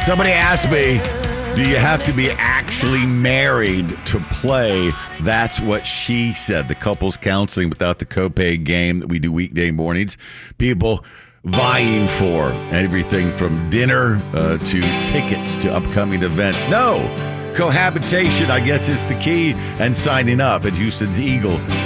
Somebody asked me, do you have to be actually married to play? That's what she said. The couples counseling without the copay game that we do weekday mornings. People vying for everything from dinner to tickets to upcoming events. No, cohabitation, I guess, is the key. And signing up at Houston's Eagle